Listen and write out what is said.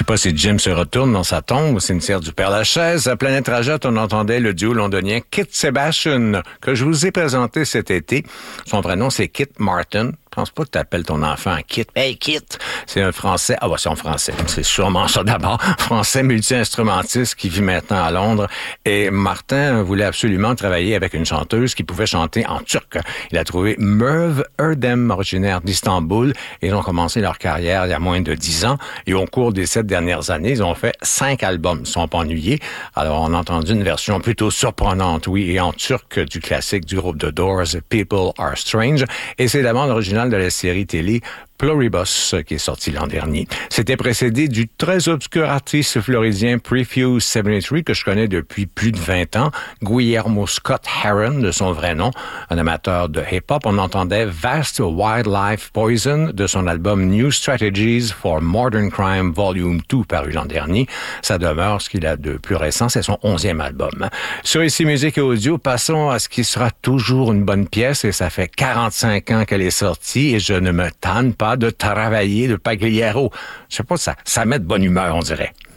sais pas si Jim se retourne dans sa tombe au cimetière du Père-Lachaise. À Planète Rajot, on entendait le duo londonien Kit Sebastian, que je vous ai présenté cet été. Son vrai nom, c'est Kit Martin. Je pense pas que tu appelles ton enfant Kit. Hey, Kit! C'est un Français. Ah, c'est un Français. C'est sûrement ça d'abord. Français multi-instrumentiste qui vit maintenant à Londres. Et Martin voulait absolument travailler avec une chanteuse qui pouvait chanter en turc. Il a trouvé Merve Erdem, originaire d'Istanbul. Ils ont commencé leur carrière il y a moins de 10 ans. Et au cours des 7 dernières années, ils ont fait 5 albums. Ils ne sont pas ennuyés. Alors, on a entendu une version plutôt surprenante, oui, et en turc du classique du groupe The Doors, People Are Strange. Et c'est la bande originale de la série télé Pluribus, qui est sorti l'an dernier. C'était précédé du très obscur artiste floridien Prefuse 73, que je connais depuis plus de 20 ans, Guillermo Scott Heron, de son vrai nom, un amateur de hip-hop. On entendait Vast Wildlife Poison de son album New Strategies for Modern Crime Volume 2, paru l'an dernier. Ça demeure ce qu'il a de plus récent, c'est son 11e album. Sur Ici Musique et Audio, passons à ce qui sera toujours une bonne pièce, et ça fait 45 ans qu'elle est sortie, et je ne me tanne pas de travailler de Pagliaro. Je sais pas, ça met de bonne humeur, on dirait.